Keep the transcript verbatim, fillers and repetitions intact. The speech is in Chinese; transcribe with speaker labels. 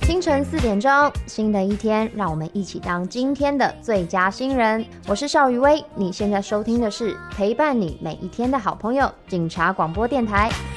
Speaker 1: 清晨四点钟，新的一天，让我们一起当今天的最佳新人。我是邵雨薇，你现在收听的是陪伴你每一天的好朋友——警察广播电台。